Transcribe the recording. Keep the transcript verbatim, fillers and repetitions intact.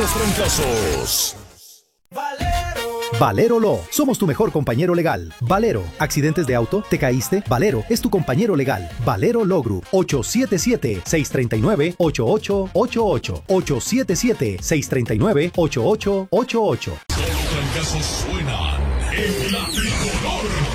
los trancazos. Valero Law. Somos tu mejor compañero legal. Valero. ¿Accidentes de auto? ¿Te caíste? Valero es tu compañero legal. Valero Law Group. ocho siete siete, seis tres nueve, ocho ocho ocho ocho. ocho siete siete, seis tres nueve, ocho ocho ocho ocho. Los trancazos suenan en la tricolor.